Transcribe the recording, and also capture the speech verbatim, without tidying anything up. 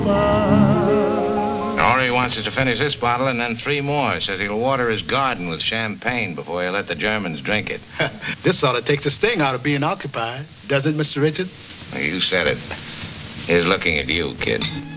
Henri wants us to finish this bottle and then three more. Says he'll water his garden with champagne before he'll let the Germans drink it. This sort of takes the sting out of being occupied, doesn't it, Mister Richard? You said it. He's looking at you, kid.